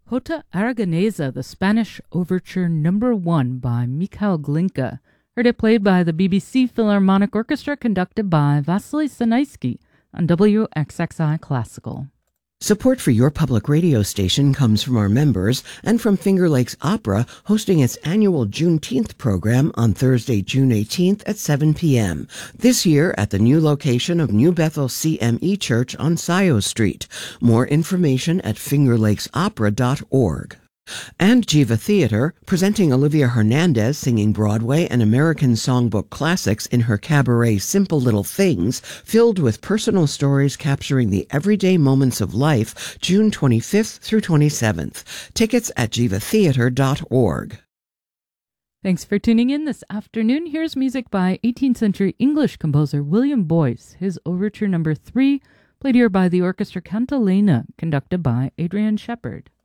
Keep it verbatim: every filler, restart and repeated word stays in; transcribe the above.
Jota Aragonesa, the Spanish Overture Number One by Mikhail Glinka. Heard it played by the B B C Philharmonic Orchestra, conducted by Vasily Sanaisky on W X X I Classical. Support for your public radio station comes from our members and from Finger Lakes Opera, hosting its annual Juneteenth program on Thursday, June eighteenth at seven p.m. This year at the new location of New Bethel C M E Church on Scioto Street. More information at finger lakes opera dot org. And Jiva Theater, presenting Olivia Hernandez singing Broadway and American songbook classics in her cabaret Simple Little Things, filled with personal stories capturing the everyday moments of life, June twenty-fifth through twenty-seventh. Tickets at jiva theater dot org. Thanks for tuning in this afternoon. Here's music by eighteenth century English composer William Boyce, his Overture Number Three, played here by the Orchestra Cantilena, conducted by Adrian Shepard.